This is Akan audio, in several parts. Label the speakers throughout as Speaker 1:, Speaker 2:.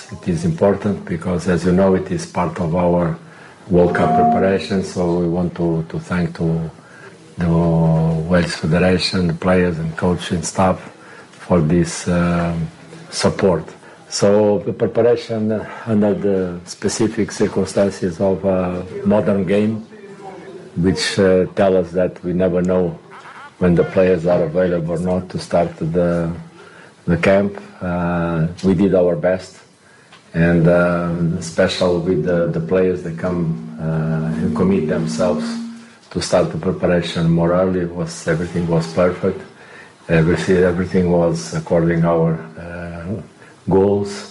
Speaker 1: It is important because, as you know, it is part of our World Cup preparation. So we want to thank to the Welsh Federation, the players and coaching staff for this support. So the preparation under the specific circumstances of a modern game, which tell us that we never know when the players are available or not to start the camp. We did our best, and special with the players that come and commit themselves to start the preparation more early. Everything was perfect. Everything was according to our goals.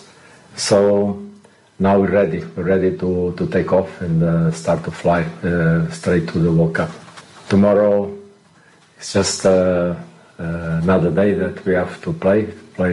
Speaker 1: So now we're ready. We're ready to take off and start to fly straight to the World Cup. Tomorrow it's just another day that we have to play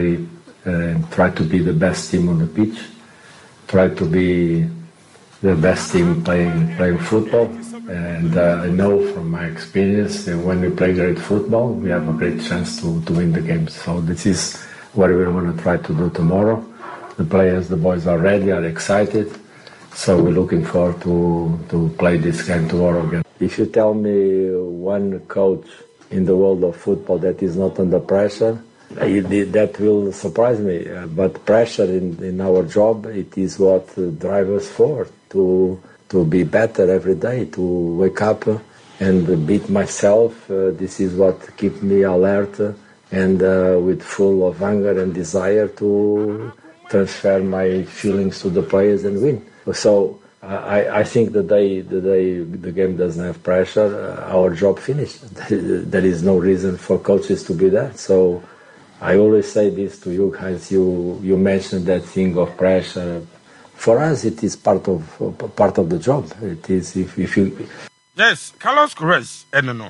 Speaker 1: and try to be the best team on the pitch. Try to be the best team playing football. And I know from my experience that when we play great football, we have a great chance to win the game. So this is what we're going to try to do tomorrow. The players, the boys are ready, are excited. So we're looking forward to play this game tomorrow again. If you tell me one coach in the world of football that is not under pressure, that will surprise me. But pressure in our job, it is what drives us forward to be better every day, to wake up and beat myself. This is what keeps me alert and with full of anger and desire to transfer my feelings to the players and win. So I think the day the game doesn't have pressure, our job finished. There is no reason for coaches to be there. So I always say this to you guys. You mentioned that thing of pressure. For us, it is part of the job. It is if you.
Speaker 2: Yes, Carlos Queiroz, no.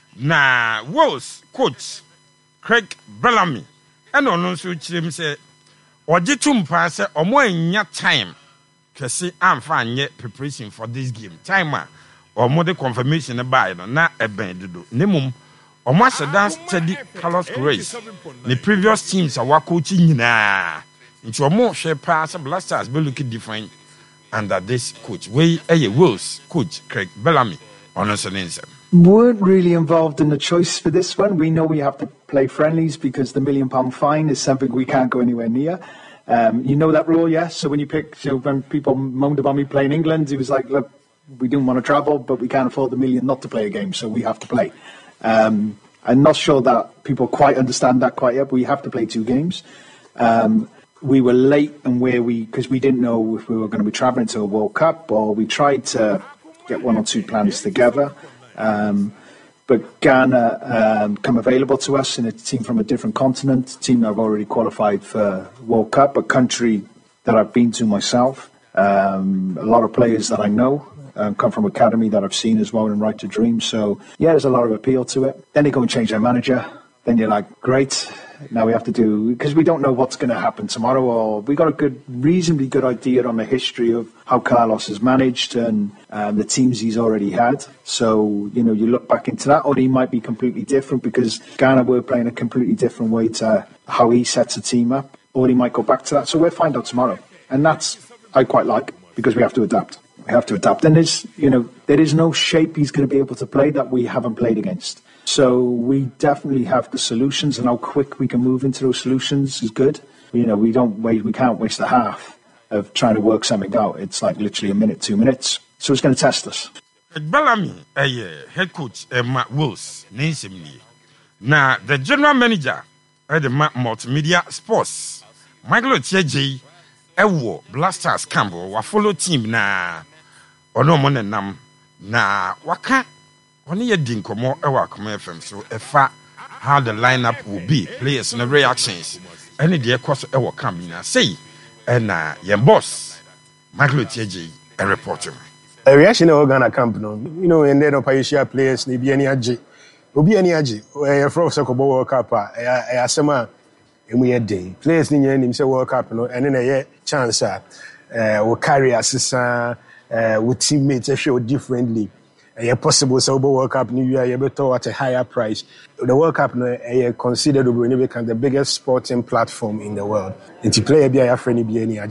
Speaker 2: Na Wolves coach Craig Bellamy, and on so him say, "Oje tumpa say omo anya time, kese amfa anye preparation for this game. Time a omo the confirmation by no na eben dodo. Nemum omo aseda study Carlos Queiroz. The previous teams are coaching nyina. Into a more share pass blasters be looking different under this coach. We Wolves coach Craig Bellamy on us an answer.
Speaker 3: Weren't really involved in the choice for this one. We know we have to play friendlies because the £1 million fine is something we can't go anywhere near. You know that rule, yes? So when you pick, when people moaned about me playing England, it was like, look, we didn't want to travel, but we can't afford the million not to play a game, so we have to play. I'm not sure that people quite understand that quite yet, but we have to play 2 games. We were late and because we didn't know if we were going to be travelling to a World Cup, or we tried to get 1 or 2 plans together. But Ghana come available to us in a team from a different continent, a team that have already qualified for World Cup, a country that I've been to myself. A lot of players that I know come from academy that I've seen as well in Right to Dream. So, yeah, there's a lot of appeal to it. Then they go and change their manager. Then you're like, great. Now we have to because we don't know what's going to happen tomorrow, or we got a reasonably good idea on the history of how Carlos has managed and the teams he's already had. So, you look back into that, or he might be completely different because Ghana were playing a completely different way to how he sets a team up, or he might go back to that. So we'll find out tomorrow. And that's, I quite like, because we have to adapt. We have to adapt. And there is no shape he's going to be able to play that we haven't played against. So we definitely have the solutions, and how quick we can move into those solutions is good. We can't waste a half of trying to work something out. It's like literally a minute, 2 minutes. So it's going to test us.
Speaker 2: Bellamy, head coach, Matt Wolves, now the general manager at the Multimedia Sports, Michael Otiaje, Blasters Campbell, wa follow team na ono mo nam na waka oni ye din komo ewa Akoma FM so efa how the lineup will be, players and reactions any de course ewa camp na say na your boss Michael Otiaje a reporter
Speaker 4: a reaction of Ghana camp no and then Paisha players ni bi ani age obi ani age e from Sekobo World Cup e asema emu ye day players ni nim say World Cup no ene na ye chance will carry assistant with teammates show differently. Possible so World Cup New Year you better at a higher price. The World Cup no considered to be the biggest sporting platform in the world. And to play be a friendly be any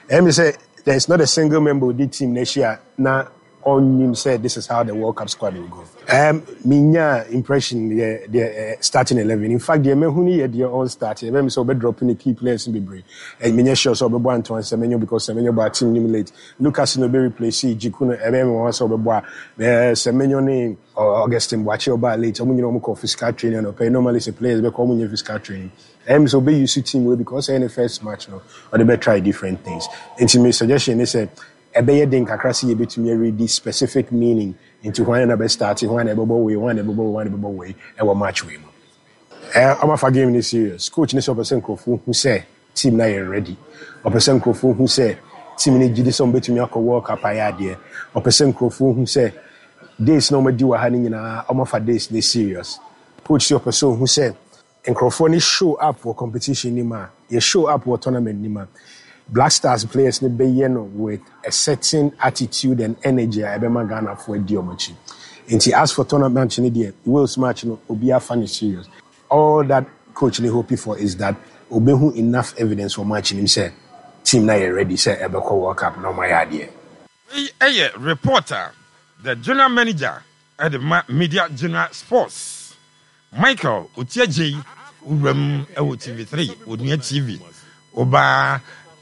Speaker 4: me say there's not a single member of the team next year now on him said this is how the World Cup squad will go. Minya impression the starting 11. In fact, the Mehuni the all start. Me so be dropping the key players in the break. And Minya sure so be born to Semenyo because Semenyo ba team nim late. Lucas no be replace Jikuno wan so be boa. Semenyo ni Augustine Boachi oba late. Omo nyina omo physical training no pay normally say players be come on physical training. So be used to team way because in the first match no or they be try different things. And my suggestion is ebeye den kakra se yebetumi read this specific meaning into when na starting when ebobo way e wo match way mo am afa game ni serious coach ni so person Nkrofo who say team na you ready or person Nkrofo who say team ni gidi so betumi akọ World Cup ayade or person Nkrofo who say days no madi wa ha ni nyina am afa days ni serious coach your person who say Nkrofo ni show up for competition ni ma you show up for tournament ni ma Black Stars players ni be with a certain attitude and energy ebema Ghana for diomochi. Inti as for tournament ni there, Wales match no obi afan serious. All that coach ni hoping for is that obehu enough evidence for match him say team na ready say ebeko World Cup no my idea.
Speaker 2: Reporter, the general manager at the Media General Sports, Michael Otieje, uram TV3, Unia TV, Oba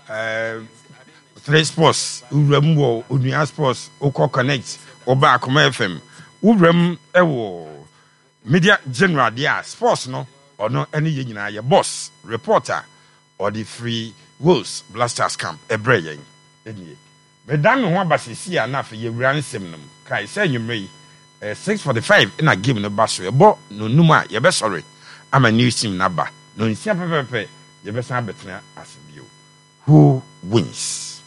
Speaker 2: 3 Sports, Uram wo Unia Sports, Oko Connect, Oba Akoma FM, Uram ewo Media General dia Sports no or no any yina your boss reporter or the Free Wolves Blasters camp ebreyen enye. Medan no abasisi ana fe yewran semnum kai say nwumrei 6:45 in a game no baso ebo no numa ye be sorry ama new team na ba no nsia pepepe ye be san betena asebio. Who wins?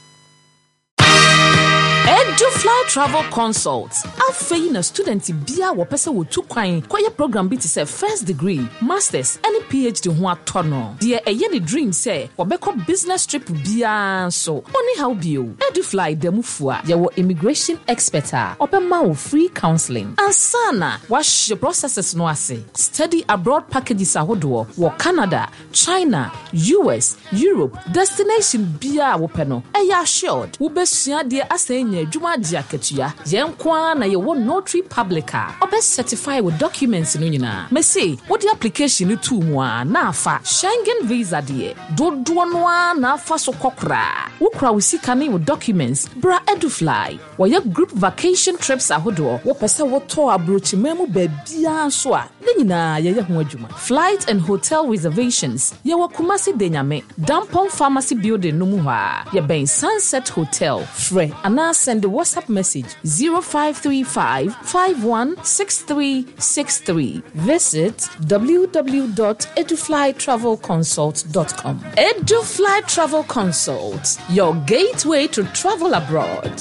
Speaker 5: EduFly Travel Consults. Afei na student bia wo pese wo tu kwan koye program bi te say first degree, masters, any PhD ho atono. De eye the dream say wo beko business trip bia so. Oni how bio. EduFly demufua ye wo immigration expert obema wo free counseling. Ansana wa hye processes no ase. Study abroad packages ahodo wo Canada, China, US, Europe, destination bia wo peno. Eya assured wo besua de asenya adwuma dia ketua yenkwa na ye wo notary publica obe certify with documents no nyina mesi wo the application to mu a na afa Schengen visa de dodo no a na afa so kokra wo kra wo sika ne with documents bra EduFly wo ye group vacation trips ahodo wo pese wo to abrochi memu ba bia so a ne nyina ye ho adwuma flight and hotel reservations ye wo Kumasi Denyame Dampon Pharmacy building no mu ha ye ben Sunset Hotel free ana send the WhatsApp message 0535516363. Visit www.eduflytravelconsult.com. EduFly Travel Consult, your gateway to travel abroad.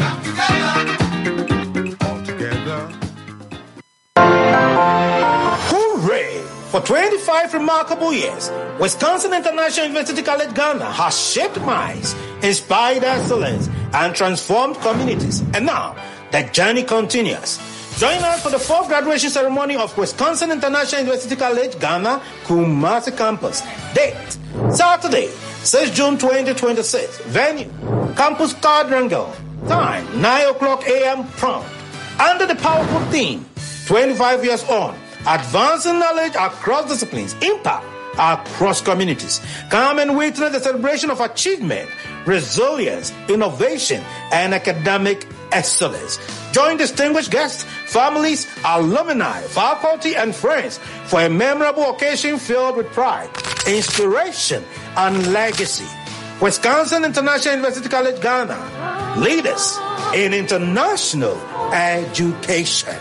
Speaker 6: Hooray! For 25 remarkable years, Wisconsin International University College Ghana has shaped minds, inspired excellence, and transformed communities. And now, the journey continues. Join us for the 4th graduation ceremony of Wisconsin International University College Ghana, Kumasi Campus. Date, Saturday, 6 June 2026. Venue, Campus Quadrangle. Time, 9:00 a.m. prompt. Under the powerful theme, 25 years on, advancing knowledge across disciplines, impact across communities. Come and witness the celebration of achievement, resilience, innovation, and academic excellence. Join distinguished guests, families, alumni, faculty, and friends for a memorable occasion filled with pride, inspiration, and legacy. Wisconsin International University College Ghana, leaders in international education.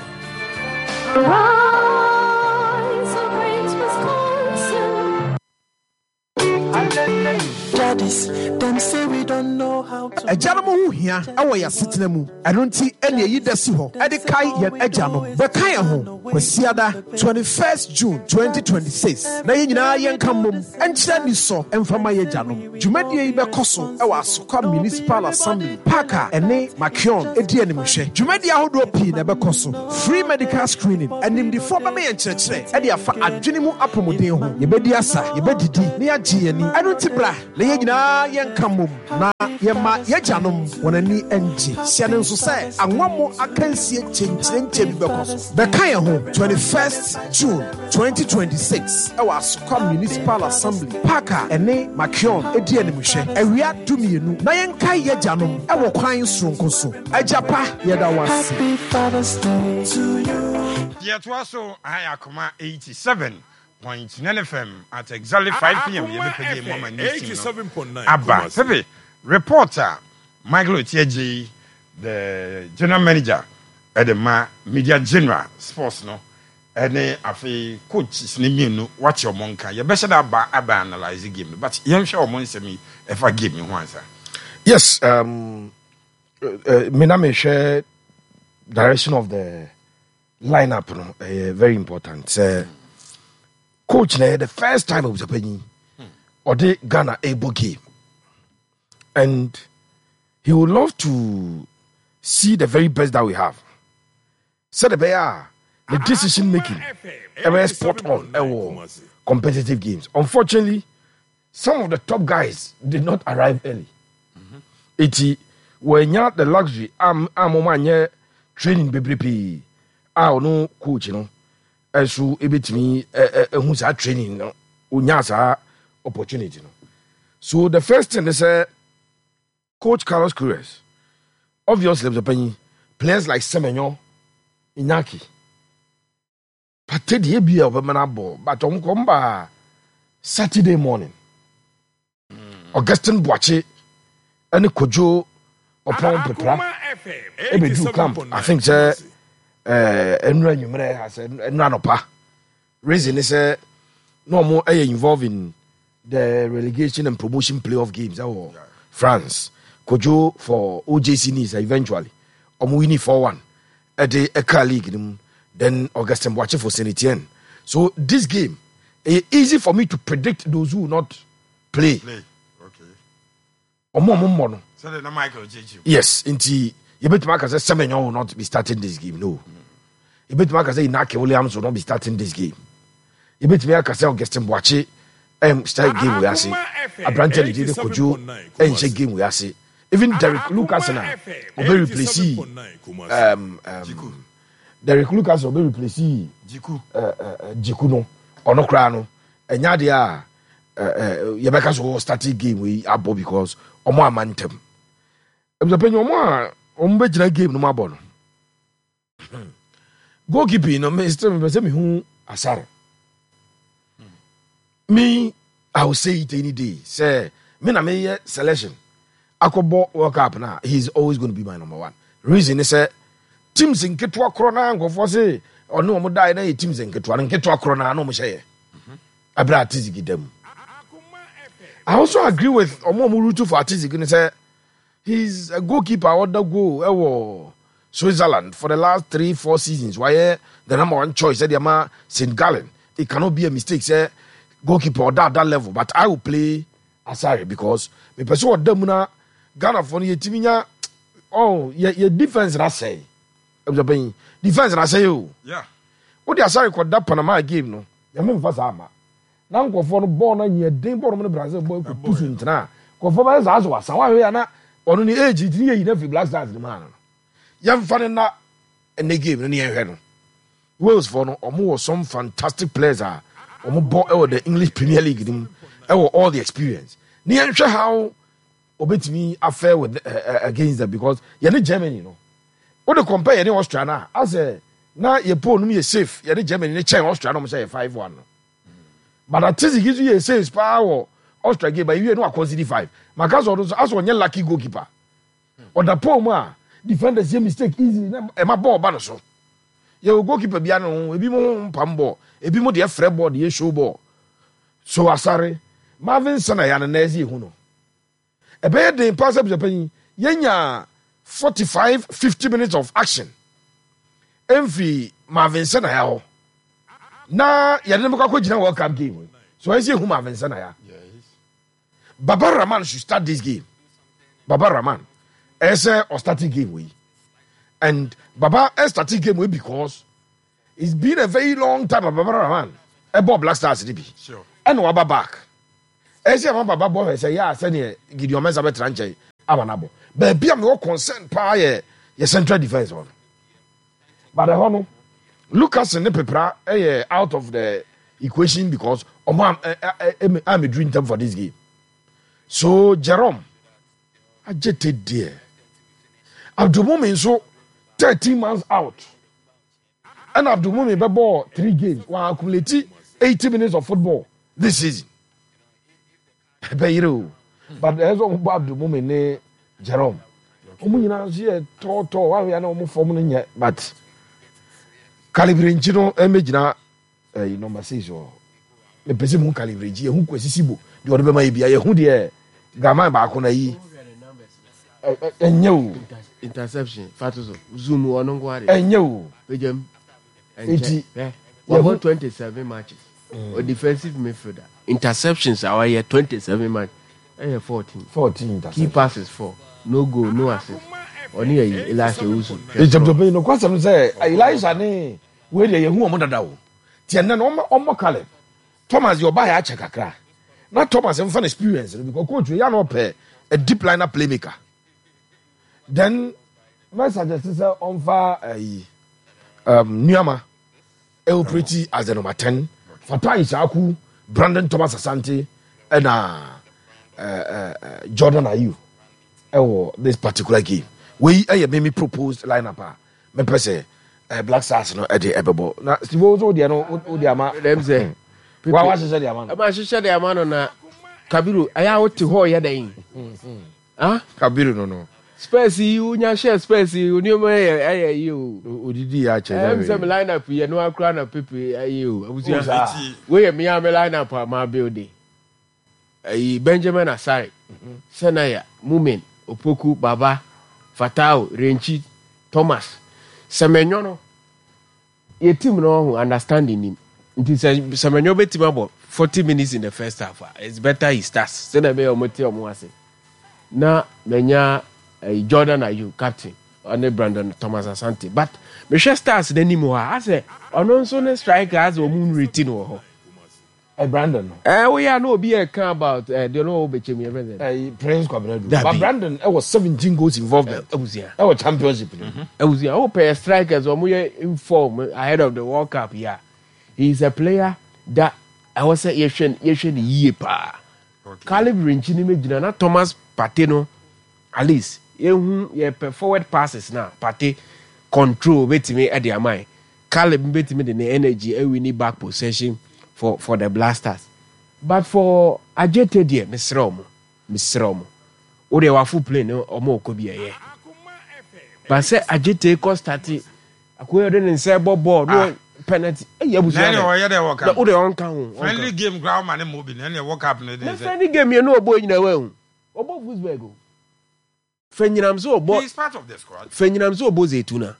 Speaker 7: Them say we don't know how to.
Speaker 8: Ejano mu hia ewo ya setena mu eno nti ene yi da si ho ede kai ye ejano be kai ho kwasiada 21st June 2026 na ye nyina ye nkamom enkyira ni so emfama ye jano dwumadie yi be koso ewo Asokwa Municipal Assembly Parker ene Makion edi animhwe dwumadie ahodo pi na be koso free medical screening animdifo ba me nkyerɛkyerɛ ede afa adwene mu apomuden ho ye bedi asa ye bedidi ne agye yani eno nti bra na ye nyina nyinaa yɛnka mmom na yɛma yɛagyanom wɔn ani ngye hyɛ no nso sɛ anwammo akansie kyɛnkyerɛnkyɛ bi bɛkɔ so bɛka yɛn ho 21st June 2026 ɛwɔ Asokwa Municipal Assembly Park a ɛne Makion ɛdi animhwɛ awia 12 na yɛnka yɛagyanom ɛwɔ kwan soronko so agya pa yɛda wase
Speaker 2: yɛtoa so ayakoma 87.9 FM at exactly 5 p.m. yɛbɛpɛgye mama news no aba pepe reporter Michael Otiaji the general manager at the media general sports no ɛne afei coach ne mienu watch your monka yɛbɛhyɛ da aba analyze game but yɛnhwɛ ɔmo nsɛm ɛfa game ho ansa.
Speaker 9: Yes, me na me share direction of the lineup no very important. Coach na the first time of the or the Ghana able game, and he would love to see the very best that we have. So the decision making, spot on competitive games. Unfortunately, some of the top guys did not arrive early. Iti when you the luxury am training bebree no coach no so ebetimi ehun sa training no onya sa opportunity no. So the first thing is Coach Carlos Queiroz obviously the players like Semenyo Iñaki Pate die bia obemana ball but komba Saturday morning Augustine Boache and Kojo upon Petra ebedu camp I think enra nyumre has enra nopa reason is no more involved in the relegation and promotion playoff games or France Kojo for OJC needs eventually winning 4-1 at the Eka League then Augustin Boache for Saint Etienne. So this game easy for me to predict those who will not play. Okay.
Speaker 2: So the Michael JJ.
Speaker 9: Yes, indeed. You bet Marcus says Semenyo will not be starting this game. No. You bet Marcus say Inaki Williams will not be starting this game. You bet Marcus say Augustin Boache start game we are see. Abrante did the Kojo and check game we are see. Even Derek Lucas now will be replaced. Derek Lucas will be replaced. Jiku no ono kra no. Enya dia Yabeka so starting game we abo because omo amantem. Ebuzapenyo omo be gina game no mabo no. Goalkeeping no me say me hu asare. Me I will say it any day. Say me na me selection. Akobo World Cup now, he's always going to be my number one. Reason is teams in Ketwa Corona go for say or no more die teams in Ketwa and Ketwa Corona no more share. Abra Tiziki them. I also agree with Omo Murutu for Tiziki and say he's a goalkeeper or the go Switzerland for the last 3-4 seasons. Why the number one choice said Yama St. Gallen. It cannot be a mistake, say goalkeeper or that level. But I will play Asare because me pursue Demuna Ghana for your team your defense na say. Defense na say you.
Speaker 2: Yeah.
Speaker 9: What the Asare called that Panama game no. Ya me mfa sama. Na nko for no ball na ye den ball no Brazil boy ko push ntina. Ko for ba za so asa wa we na ono ni age ti ye na fi Black Stars ni man no. Ya mfa na ene game no ye hwe no. Wales for no omo was some fantastic players omo ball the English Premier League nim all the experience. Ni hwe how obetimi affair with against them because you need Germany no. What the compare you Austria na as na ye po no me safe you need Germany ni chain Austria no say 5-1 no. But at least gives you a safe power Austria game but you no consider 5. Makaso as one lucky goalkeeper. Or the po ma defenders say mistake easy e ma ball ba no so. Ye goalkeeper bia no ebi mo pam ball ebi mo de free ball de show ball. So Asare Marvin Sana ya na ezi hu no. Ebe de pass up Japan yenya 45-50 minutes of action. Emfi Marvin Sana ya ho. Na ya de mekwa kwagina World Cup game. So ezi hu Marvin Sana ya.
Speaker 2: Yes.
Speaker 9: Baba Rahman should start this game. Baba Rahman ese or starting game we. And Baba starting game we because it's been a very long time Baba Rahman. Ebo Black Stars be.
Speaker 2: Sure.
Speaker 9: And Waba back. ese ma baba bo say ya se ne Gideon Mensah betra nche amanabo ba bia me concern pa ye central defense on but the hono Lucas ne pepra out of the equation because I'm a dream time for this game. So Jerome I jetted there. Abdul Mumin so 13 months out. And Abdul Mumin be ball 3 games. While accumulating 80 minutes of football this season. But there's one Abdul Mumin ne Jerome. Omu nyina see to wa we na omu form no nye but calibrate no emegina number 6 o me pese mu calibrate ehun kwasisibo de ode be ma bia ehun de gama ba ko na yi enyew
Speaker 10: interception fatuso zoom ono ngware
Speaker 9: enyew
Speaker 10: pejem
Speaker 9: enti
Speaker 10: we have 27 matches or defensive midfielder interceptions our year 27 matches 14 key passes 4 no goal no assist oni Elisha Usu
Speaker 9: ejabdo no kwasam say Elisha ne we de yehu omo dada wo tie na omo Caleb Thomas your buy a check kakra na Thomas em fan experience because coach we ya no pay a deep liner playmaker then my suggestion say on fa Nyama operate as the number 10 Fatah Isaku Brandon Thomas Asante and Jordan Ayew this particular game we me proposed lineup me pese Black Stars no e dey ebebo na Steve also dey no o dey ama
Speaker 10: dem say
Speaker 9: wa wa share dey ama no
Speaker 10: ma share dey ama no na Kabiru aya wo te ho ye den
Speaker 9: Kabiru no
Speaker 10: Spurs you nya share Spurs you ni mo ye you
Speaker 9: odidi ya che
Speaker 10: dem say me lineup ye no akra na pepe ayo abusia we ye me ya me lineup ma build Benjamin Asare Senaya Mumin Opoku Baba Fatao Renchi Thomas Semenyo no your team no understanding him it is Semenyo be team about 40 minutes in the first half it's better he starts say na be omoti omwase na menya Jordan Ayew captain on Brandon Thomas Asante but me share stars the nimo ha say ono so ne striker as omun routine wo
Speaker 9: Brandon
Speaker 10: we are no be about they know Obechemi everything
Speaker 9: Prince Kwabedu but Brandon was 17 goals involvement our championship
Speaker 10: Ewusia o pay strikers o moye inform ahead of the World Cup here he's a player that I was say yehwe the year pa caliber nchini megina na Thomas Partey no at least ehun ye forward passes na Partey control betimi e dey amai Caleb betimi the energy e we need back possession for the Blasters but for Ajete there Misromo o dey wa full play no omo okobi eye but say Ajete ko start akoyo de nse ball no penalty yabusia
Speaker 2: na o ye dey work up
Speaker 10: o dey on kan
Speaker 2: friendly game ground man mo bi na work up na dey
Speaker 10: friendly game you no obo nyina wa hu obo Wolfsburg o fenyinam so obo
Speaker 2: he is part of the squad
Speaker 10: fenyinam so obo Zetuna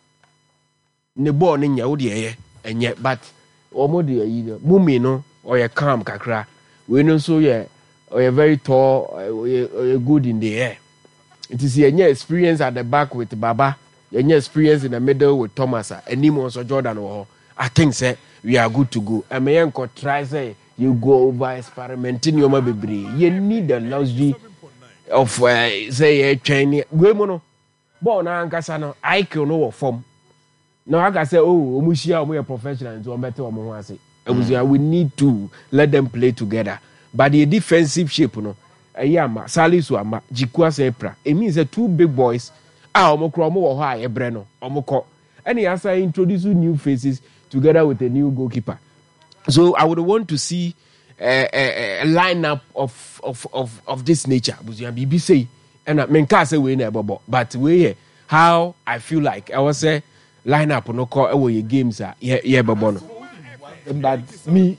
Speaker 10: ne ball ne nya o dey eye enye but omo de yi Mumi no or ye calm kakra we no so ye or ye very tall or ye good in the air it is ye experience at the back with Baba ye experience in the middle with Thomas and Nimo so Jordan or I think say we are good to go and me enko try say you go over experimenting your baby you need the luxury of say ye training we mo no ball na ankasa no IQ no form. No, I can say, oh, we are professionals, we need to let them play together. But the defensive shape, Ayama, Salisu Ama, Jikwa Sepra, it means that 2 big boys are Omokromo or high, Breno, Omoko. And he has introduced new faces together with a new goalkeeper. So I would want to see a lineup of this nature. BBC and Menkase we never, but we how I feel like I was say. Lineup no call away games bebono
Speaker 9: but me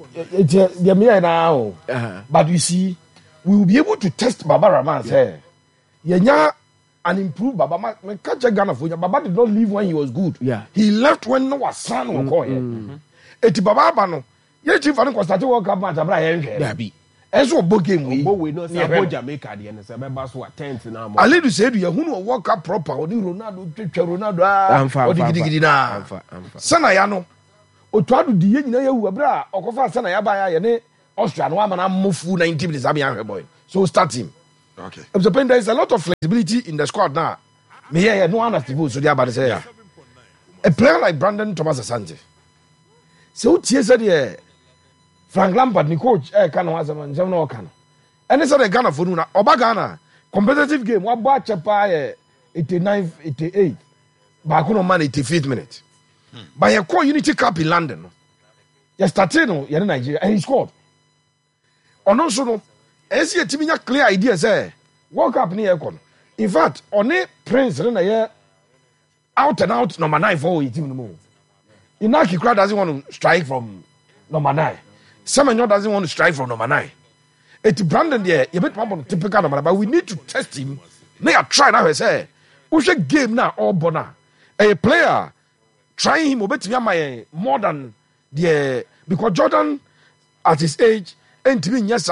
Speaker 9: now but you see we will be able to test Baba Rahman say yenya and improve Baba me catch Ghana for Baba did not leave when he was good he left when no was son was call here eti Baba no ye chief an start World Cup match abra here
Speaker 10: nhwe
Speaker 9: Eso bo game
Speaker 10: we no say bo Jamaica de say be ba so attent na mo
Speaker 9: Ali do say do hu no World Cup proper odi Ronaldo twetwa Ronaldo odi gidigidi na sana ya no otu adu di ye nyina ya wu abra okofa sana ya ba ya ne Austria no man move 90 minutes boy. So start him.
Speaker 2: Okay.
Speaker 9: There is a lot of flexibility in the squad now. Me here no understand so they about to say. Yeah. A player like Brandon Thomas Asante. So tie said the Frank Lampard ni coach kan was man jam no kan. And they said the Ghana for na Oba Ghana competitive game what ba chepa 89 88 ba ko no man 85th minute. But he call Unity Cup in London. You started no in Nigeria and he scored. On also no esi etimi nya clear idea say World Cup ni e kon. In fact, on a Prince na ye out and out number 9 for it team no more. Inaki Kra doesn't want to strike from number 9. Semenyo doesn't want to strike from number 9. It's Brandon there, you bet typical number, but we need to test him. Now try now say, who's a game now all bona. A player trying him obet me more than the because Jordan at his age ain't to be yes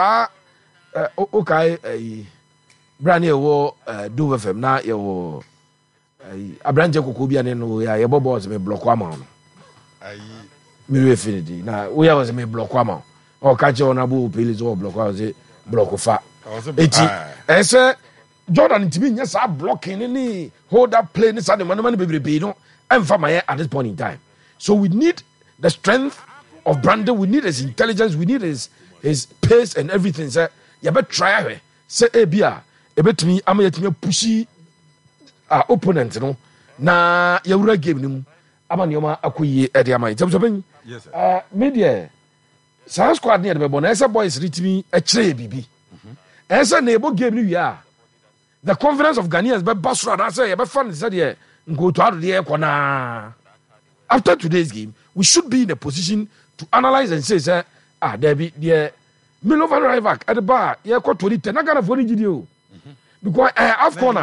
Speaker 9: okay brand new do with him now you abranje kokobia ne no ya ye bobo me block ama no ayi me refinity na we was me block ama o ka je ona bu pele so block was block fa eti ese Jordan ntimi nya sa blocking ni hold up play ni sa de man bebrebe no emfa maye at this point in time. So we need the strength of Brandon, we need his intelligence, we need his pace and everything. Say you better try say ebia ebetimi ama yetimi pushi opponent no na yawura game ni mu ama nioma akoyi e de ama ntam so ben yes media sans squad ne de bona ese boys ritimi e kire bibi ese na ebo game ni wi the confidence of Ghanaians be basura na say be fan say de go to ado de kona. After today's game we should be in a position to analyze and say there be the Milovan Rivak at the bar ye ko 2010 na Ghana for ni o because AFCON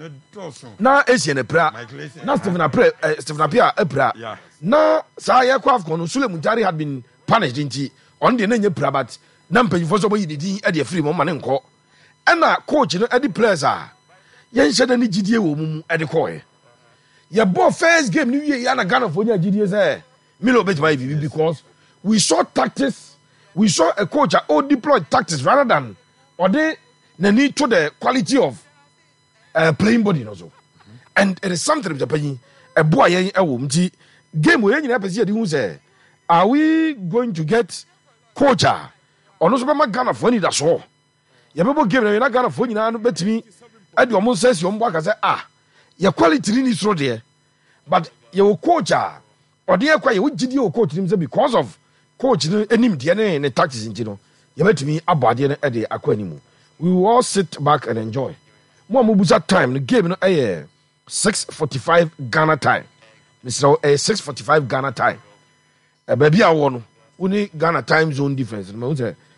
Speaker 9: na Asian pra na Stephen Apia pra na sa ye ko AFCON Sule Muntari had been punished inti on the na pra but na mpanyifo so boyi didi e de free mo ma ne nko e na coach no e di players ye nhede ni gidie wo mu e de ko ye bo first game ni wie ya na Ghana for nya gidie say Milo bet my because we saw tactics, we saw a coach who deployed tactics rather than or they need to the quality of playing body also. And it is something that a boy game we say, are we going to get coach or no super Ghana for any that's all? You people game na Ghana for you bet me at your most says your work say your quality is so there, but your coach or dear quite would you coach him because of coach any DNA and tactics in Tino. You met me about the aquanimu. We will all sit back and enjoy. More Mubuza time, the game 6:45 Ghana time. Mr. 6:45 Ghana time. A baby I won only Ghana time zone difference. Now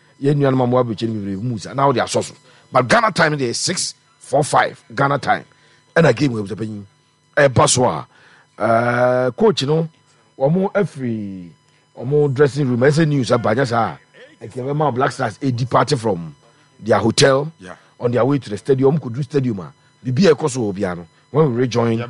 Speaker 9: they are so. But Ghana time they 6:45 Ghana time. And a game with the penny. A Baswa coach, you know. Omo every dressing room as a news about just Black Stars a departure from their hotel on their way to the stadium could do stadium be a course of piano when we rejoin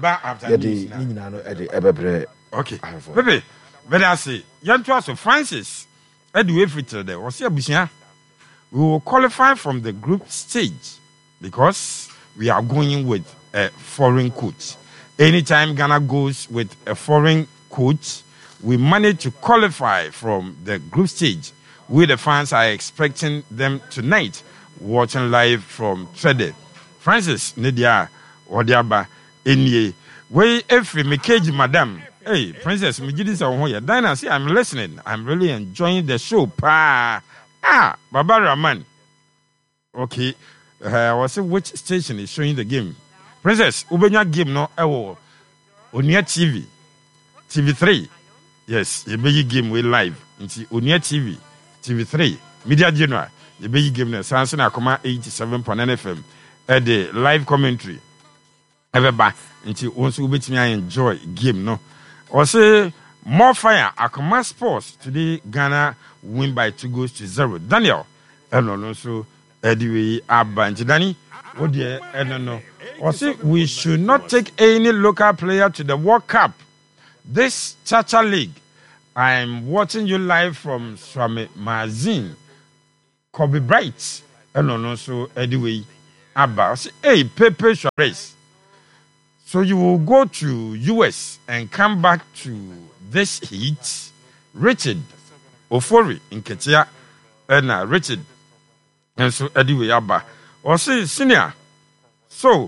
Speaker 2: okay Pepe but I say young to us Francis Edu Efrite there was here we will qualify from the group stage because we are going with a foreign coach. Anytime Ghana goes with a foreign coach, we managed to qualify from the group stage. We, the fans, are expecting them tonight, watching live from Trede. Francis, Nidia, Odiaba, Enye, we every Mikeji, madam. Hey, Princess, Mijidis are here. Dynasty, I'm listening. I'm really enjoying the show. Baba Rahman. Okay, I was saying which station is showing the game. Princess, Ubenya game no, Onia TV. TV3, yes, a big game we live. Into Onia TV, TV3, Media General, the big game, Sanson Akoma 87.9 FM, at the live commentary. Ever back into once we bet me I enjoy game, no. Or say more fire, Akoma Sports today, Ghana win by 2-0. Daniel, I don't know, so Eddie Abba and Danny, oh dear, I don't know. Or say we should not take any local player to the World Cup. This Chacha League, I'm watching you live from Swami Mazin. Kobe Bright and also anyway about hey Pepe Suarez. So you will go to US and come back to this heat. Richard Ofori in Ketia and Richard and so anyway Abba or say senior. So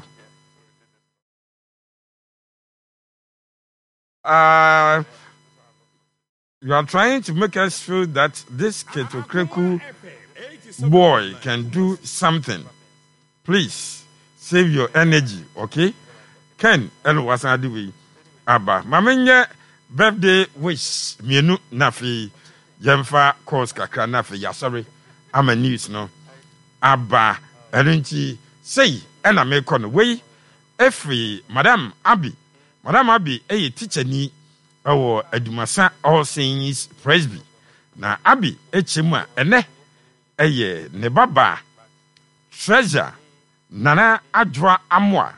Speaker 2: you are trying to make us feel that this Keto Kreku boy can do something. Please save your energy, okay? Ken and was adiwi Abba. Mamenya birthday wish mienu nafi yemfa course kakra nafi ya sorry. I'm a news no. Abba elinchi say ena me kono we every Madam Abby a teacher ni awo adumasa All Saints Presby na Abby echema ene eye ne baba Treasure Nana Adwa Amwa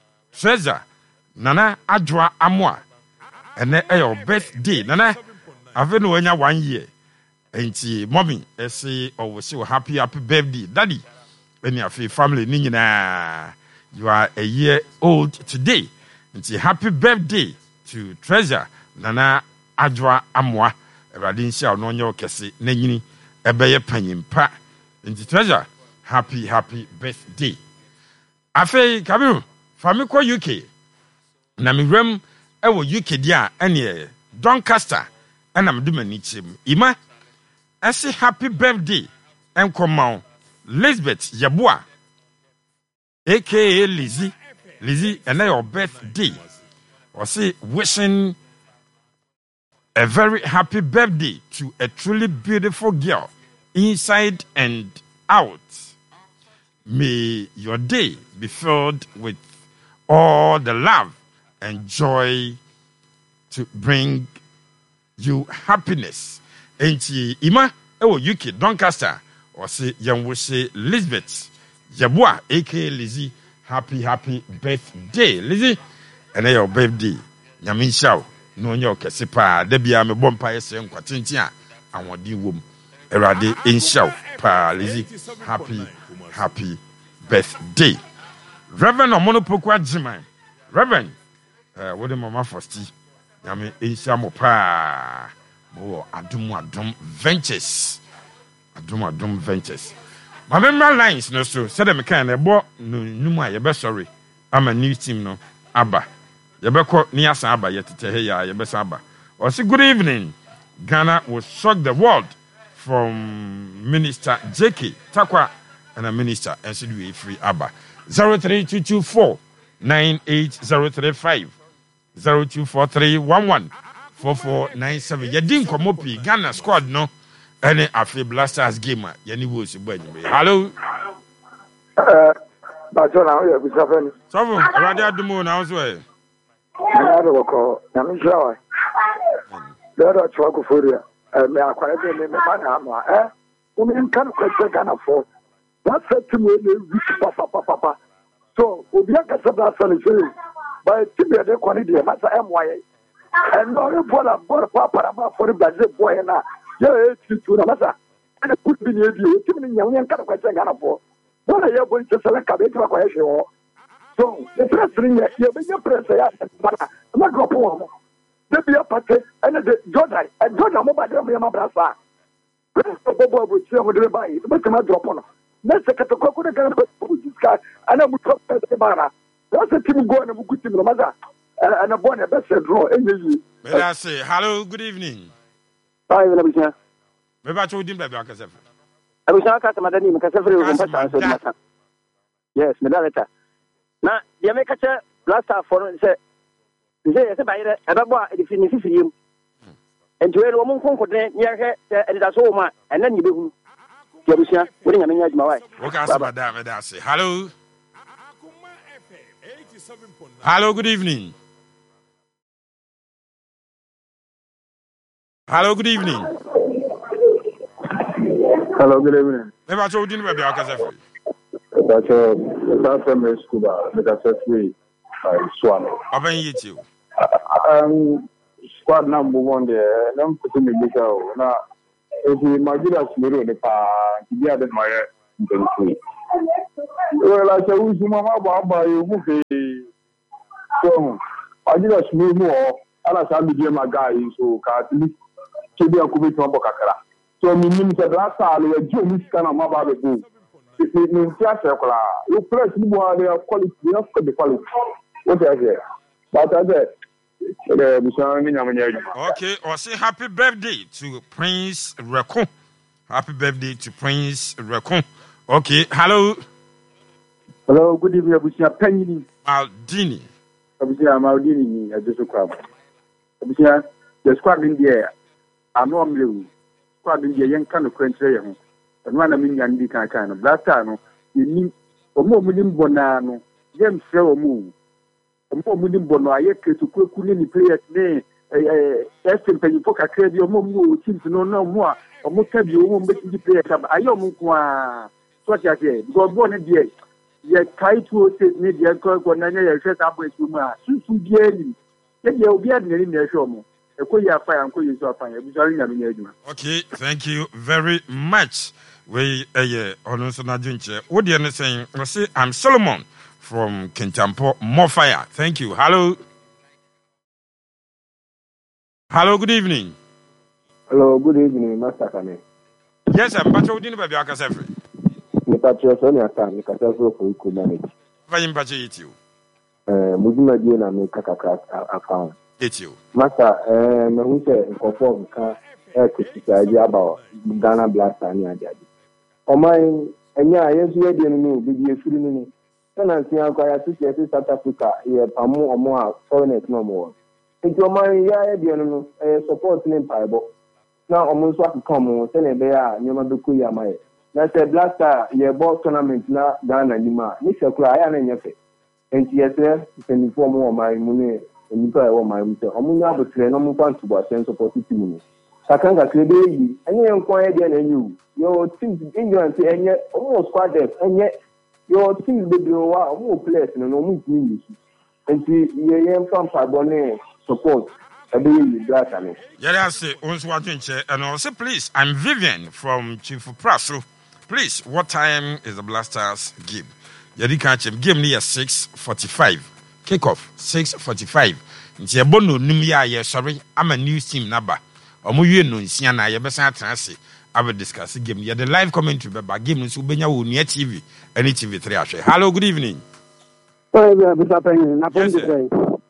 Speaker 2: ene your birthday Nana aveno wanya 1 year enti mommy say always say happy birthday daddy any of your family ni nyina you are a year old today. Enti happy birthday to Treasure Nana Adwa Amwa. Eradin sha no nyo kese na nyini ebeye panyimpa. Enti Treasure happy birthday. Afei Kabiru fami ko UK. Na miwem ewo UK dia ene Doncaster ana mdumani chim. Ima ese happy birthday enkomao Lisbeth Yabua aka Lizzie, and your birthday. Or say, wishing a very happy birthday to a truly beautiful girl, inside and out. May your day be filled with all the love and joy to bring you happiness. Enti Ima, UK, Doncaster, or say, young will say, Lisbeth Yabua, aka Lizzie. Happy birthday, Lizzie. And your birthday. Yamin Shaw. No nyo kese pa. Debia me bompa yese nkwatintia. Awon di wom. Erade in Shaw pa Lizzie. Happy birthday. Reverend Omonopokwa Jiman. Reverend what the mama fosti. Yamin insha mo pa. Mo adum ventures. Adum ventures. My member lines no so said them kind of bo no you be sorry. I'm a new team no Abba. You be call Niasa Abba yet to hey ya you be Abba. Or say good evening. Ghana will shock the world from Minister JK Takwa and a minister and should we free Abba. 03224 98035 024311 4497. You didn't come up Ghana squad no. Any Afri Blasters gamer, Yanni was hello.
Speaker 11: But now you have seven.
Speaker 2: So, rather the moon house way.
Speaker 11: I don't call. I'm sure. The other truck for you. May I quite be in the women can't quite Ghana for. That's said to me, papa. So, we'll be a Casablanca son by Tibia quality, Master MY. And no, you put a papa for the Brazil boy now. Yeah, it's true. And a good video, even young and kind of Ghana for. What are you going to select a bit of a question? So, the president, you're being president, but I'm not going to there be a party and the Jordan and Jordan mobile my brother. Bobo would say what they buy, but I'm drop on. Let's take a cocoa and I would talk to the banner. That's a team going to good team, mother. And a boy, a best draw.
Speaker 2: May I say, hello, good evening.
Speaker 11: Bye, Labisha.
Speaker 2: Maybe I told him that I
Speaker 11: was not at Madame Cassandra. Yes, Medalita. Now, the American last half for said, "There's a buyer, a baba, if you need him." And to a woman confident near her, and that's all, and then you do. Labisha, putting a minute, my wife.
Speaker 2: Madame, say, hello. Hello, good evening. Hello, good evening.
Speaker 11: Hello, good evening.
Speaker 2: Maybe I told you about the Alcazar.
Speaker 11: That's a primary school, but that's a free swallow.
Speaker 2: I've been you.
Speaker 11: Squad number one there, I'm putting the big out. Now, If Margaret Smiro, the pa, the other my well, I say, who's Mama Baba, you so Margaret Smiro, and I said, be my guy, so at least to be a committee on Bocacra. So, me, the last time, we do this kind of mobile book. It means just you press the quality, the quality. What I say? But I said,
Speaker 2: okay, or say happy birthday to Prince Rekon. Happy birthday to Prince Rekon. Okay, hello.
Speaker 11: Hello, good evening, Abusia Penny.
Speaker 2: Maldini.
Speaker 11: Abusia Maldini, I just crab. Abusia, the squad in the air. I'm on you. Squad in the young kind of country. And one of me and the kind of last time, you need a more million bonano, James Flow move. More million bono, I yet to cook any players name. Estim penny poker credit or more seems to know no more. Or most of you won't make the players up. I don't know what I say. God born a day. Yet try to say maybe a call when I set up with you. Soon be yet you'll be in the show. A queer fire and queer so fine.
Speaker 2: Okay, thank you very much. We on Junche. What do you saying? I say I'm Solomon from Kintampo, more fire. Thank you. Hello. Hello, good evening.
Speaker 11: Hello, good evening, Master Kane.
Speaker 2: Yes, I'm Pacho Dino Baby Akasefe.
Speaker 11: The Patriot Sonia Tan, the Catasro for you manage.
Speaker 2: Vayim Pacho eat you.
Speaker 11: Mudima Dina make Kaka account.
Speaker 2: Eat you.
Speaker 11: Master, who said, conform car, idea about Ghana Blast and Yadi. O mine, and yes, you didn't know, be a free tenancy acquire to South Africa, Pamu or more foreigners no more. Into your mind, the support name Bible. Now almost what to come on, send a bear, Yamadukuya Mai. That's a blaster, your ball tournament, now Ghana Nima. Mr. Cry and your face. And yes, sir, can inform more my money and you buy all my winter. Omunya but no more fun to watch and support 50 minutes. Sakanga Kredi, and you inquire than you. Your team's ignorant and yet almost quite deaf, and yet. Your team will be more players and no more news. And you from Fabone support. I believe that.
Speaker 2: Yeah, I say, and also, please, I'm Vivian from Chief Praso. Please, what time is the Blasters game? Yadi catch him. Game near 6:45. Kickoff 6:45. Nti ebono numya ye sorry. I'm a news team number. Omuye no nsia na ye besa atrase. I will discuss the game. Yeah, the live commentary about game so benya wo near TV any TV3 ahwe. Hello, good evening.
Speaker 11: Yes, sir.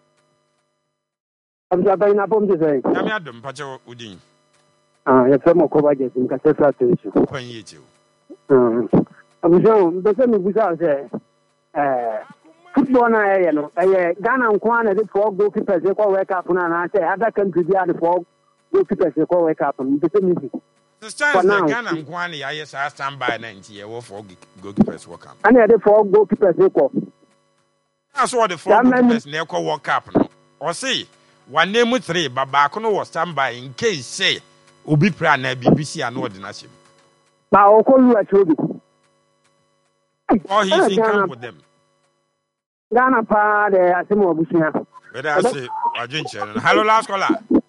Speaker 2: Yami adom pacho udin.
Speaker 11: You from Okobaje in Kasefra station.
Speaker 2: When you too.
Speaker 11: I'm sure the same without football na no Ghana nkwana the four goalkeepers they call wake up na say other countries they are the four goalkeepers they call wake up. The same
Speaker 2: the chance that Ghana nkwana ya stand by 90 year for goalkeepers work up.
Speaker 11: And the four goalkeepers they call.
Speaker 2: That's what the four goalkeepers they call work up no. Or say one name 3 but back no was stand by in case say obi pra na BBC and ordination.
Speaker 11: But I'll call you at you.
Speaker 2: Or he's in camp with them.
Speaker 11: Ghana pa de asemo abusia.
Speaker 2: But I say Argentina. Hello last caller.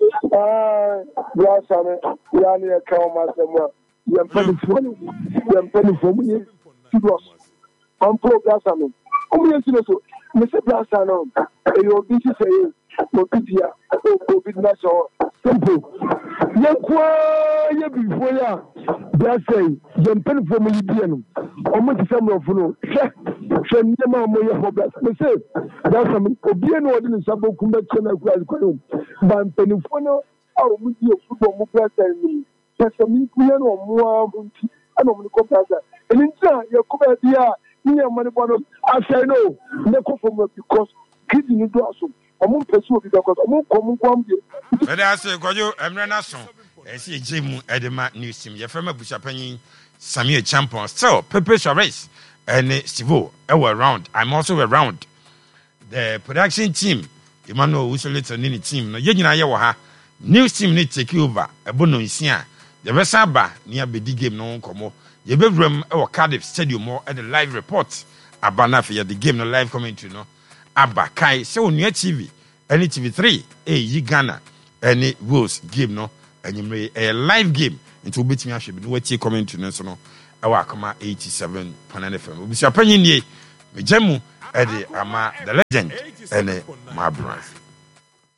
Speaker 11: Blast on it. Yani account myself. You penny for me. I'm pro blast on it. So, Mr. Blast on it. You busy saying, Mopitia, business or simple. You before ya. Blast say, you penny for me. Almost some of you. Send them on my hobby. Say, that's some Obian ordinance about Kumbakan Qualcomm. But Pennyfono, our media football president. Person, or more. I don't want to go and in turn, your cover here. Money I say no, never from because kids in the dorsum. I'm on pursue because I'm on come.
Speaker 2: But I say, Goyo, I'm Renason. I see Jim Edema News Team. Your firm Bushapani, Samuel Champion, so Pepe Race and Stivo, around. I'm also around the production team. Emmanuel Usolito Nini team. No, Yena Yawaha news team need take over. A bono is here. The Vesaba near Bedi game no como. You be room or Cardiff Stadium more at the live report. Abana for the game no live commentary no. Abba Kai so near TV. Any TV3 ye Ghana any rules game no. And you may a live game nti wobɛtumi ahwɛ bi no watie commentary no so no ɛwɔ akoma 87.9 FM obisua panyin nie megya mu ɛde ama the legend ɛne Mabra